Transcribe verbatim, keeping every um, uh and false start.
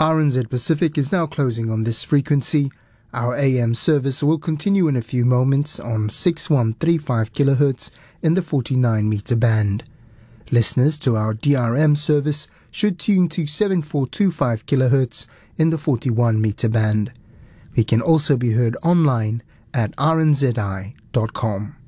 R N Z Pacific is now closing on this frequency. Our A M service will continue in a few moments on six one three five kilohertz in the forty-nine meter band. Listeners to our D R M service should tune to seven four two five kilohertz in the forty-one meter band. We can also be heard online at r n z i dot com.